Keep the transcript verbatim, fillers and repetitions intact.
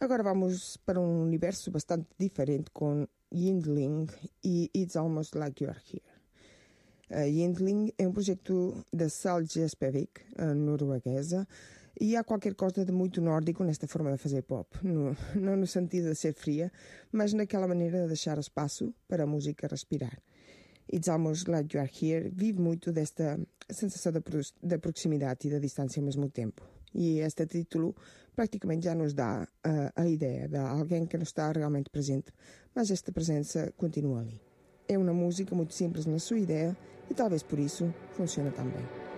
Agora vamos para um universo bastante diferente com Yndling e It's Almost Like You're Here. Uh, Yndling é um projeto da Salje Spevik, uh, norueguesa, e há qualquer coisa de muito nórdico nesta forma de fazer pop. No, não no sentido de ser fria, mas naquela maneira de deixar espaço para a música respirar. It's Almost Like You're Here vive muito desta sensação da, pro, da proximidade e da distância ao mesmo tempo. E este título praticamente já nos dá uh, a ideia de alguém que não está realmente presente, mas esta presença continua ali. É uma música muito simples na sua ideia e talvez por isso funciona tão bem.